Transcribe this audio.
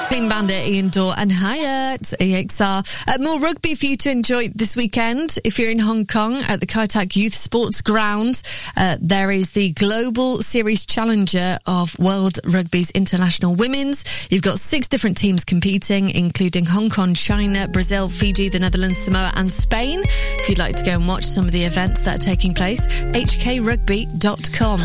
Clean Bandit, Ian Dorr and Hyatt, EXR. More rugby for you to enjoy this weekend. If you're in Hong Kong at the Kai Tak Youth Sports Ground, there is the Global Series Challenger of World Rugby's International Women's. You've got 6 different teams competing, including Hong Kong, China, Brazil, Fiji, the Netherlands, Samoa and Spain. If you'd like to go and watch some of the events that are taking place, hkrugby.com.